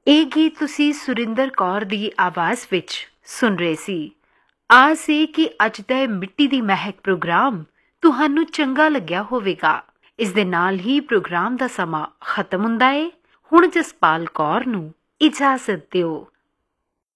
ਇਹ ਗੀਤ ਤੁਸੀਂ ਸੁਰਿੰਦਰ ਕੌਰ ਦੀ ਆਵਾਜ਼ ਵਿੱਚ ਸੁਣ ਰਹੇ ਸੀ। ਆਸ ਹੈ ਕਿ ਅੱਜ ਦਾ ਇਹ ਮਿੱਟੀ ਦੀ ਮਹਿਕ ਪ੍ਰੋਗਰਾਮ ਤੁਹਾਨੂੰ ਚੰਗਾ ਲੱਗਿਆ ਹੋਵੇਗਾ। ਇਸ ਦੇ ਨਾਲ ਹੀ ਪ੍ਰੋਗਰਾਮ ਦਾ ਸਮਾਂ ਖਤਮ ਹੁੰਦਾ ਹੈ। ਹੁਣ ਜਸਪਾਲ ਕੌਰ ਨੂੰ ਇਜਾਜ਼ਤ ਦਿਓ।